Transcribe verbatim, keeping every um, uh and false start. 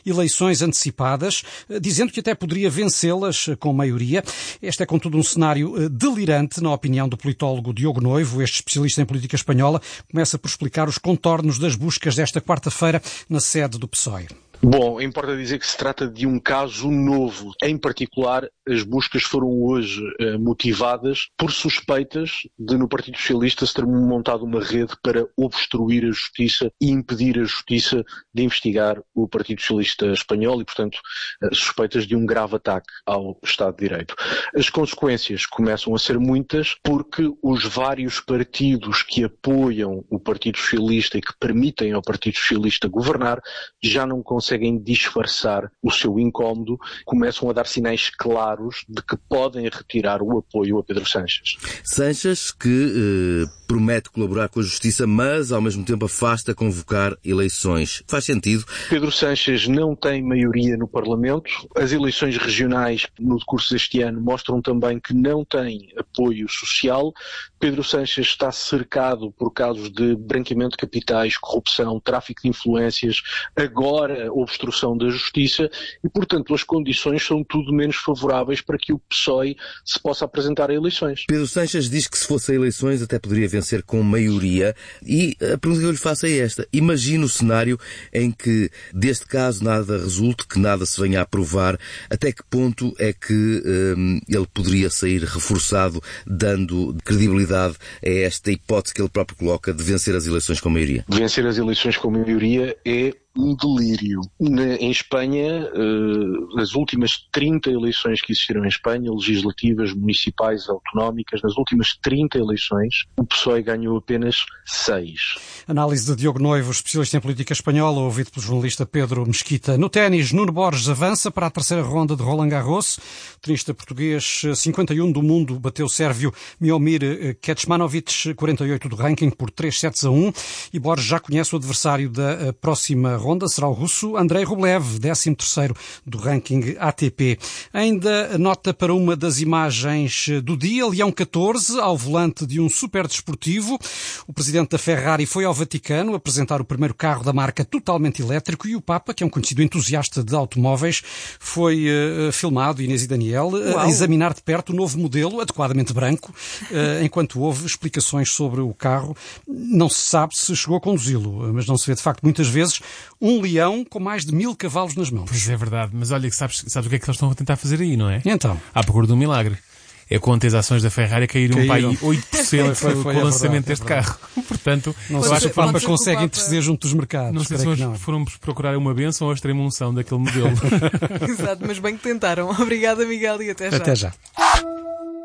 eleições antecipadas, dizendo que até poderia vencê-las com maioria. Este é, contudo, um cenário delirante, na opinião do politólogo Diogo Noivo. Este especialista em política espanhola começa por explicar os contornos das buscas desta quarta-feira na sede do P S O E. Bom, importa dizer que se trata de um caso novo. Em particular, as buscas foram hoje eh, motivadas por suspeitas de, no Partido Socialista, se ter montado uma rede para obstruir a justiça e impedir a justiça de investigar o Partido Socialista espanhol e, portanto, eh, suspeitas de um grave ataque ao Estado de Direito. As consequências começam a ser muitas porque os vários partidos que apoiam o Partido Socialista e que permitem ao Partido Socialista governar já não conseguem conseguem disfarçar o seu incómodo, começam a dar sinais claros de que podem retirar o apoio a Pedro Sánchez. Sánchez que eh, promete colaborar com a Justiça, mas ao mesmo tempo afasta convocar eleições. Faz sentido? Pedro Sánchez não tem maioria no Parlamento. As eleições regionais no decurso deste ano mostram também que não tem apoio social. Pedro Sánchez está cercado por casos de branqueamento de capitais, corrupção, tráfico de influências, agora obstrução da justiça e, portanto, as condições são tudo menos favoráveis para que o P S O E se possa apresentar a eleições. Pedro Sánchez diz que se fosse a eleições até poderia vencer com maioria e a pergunta que eu lhe faço é esta. Imagina o cenário em que deste caso nada resulte, que nada se venha a aprovar, até que ponto é que hum, ele poderia sair reforçado, dando credibilidade a esta hipótese que ele próprio coloca de vencer as eleições com maioria? Vencer as eleições com maioria é um delírio. Na, em Espanha, uh, as últimas trinta eleições que existiram em Espanha, legislativas, municipais, autonómicas, nas últimas trinta eleições, o P S O E ganhou apenas seis. Análise de Diogo Noivo, especialista em política espanhola, ouvido pelo jornalista Pedro Mesquita. No ténis, Nuno Borges avança para a terceira ronda de Roland Garros. O tenista português, cinquenta e um do mundo, bateu o sérvio Miomir Kecmanovic, quarenta e oito do ranking, por três sets a um. E Borges já conhece o adversário da próxima ronda, será o russo Andrei Rublev, décimo terceiro do ranking A T P. Ainda nota para uma das imagens do dia, Leão catorze, ao volante de um super desportivo. O presidente da Ferrari foi ao Vaticano apresentar o primeiro carro da marca totalmente elétrico e o Papa, que é um conhecido entusiasta de automóveis, foi uh, filmado, Inês e Daniel, uh, a examinar de perto o novo modelo, adequadamente branco, uh, enquanto houve explicações sobre o carro. Não se sabe se chegou a conduzi-lo, mas não se vê de facto muitas vezes um leão com mais de mil cavalos nas mãos. Pois é verdade, mas olha, sabes, sabes o que é que eles estão a tentar fazer aí, não é? Então? À procura de um milagre. É quando as ações da Ferrari caíram, caíram. para aí oito por cento foi, foi, foi, com o lançamento deste é carro. Portanto, não sei se o Papa consegue interceder junto dos mercados. Não sei se não. foram procurar uma bênção ou a extrema unção daquele modelo. Exato, mas bem que tentaram. Obrigada, Miguel, e até já. Até já.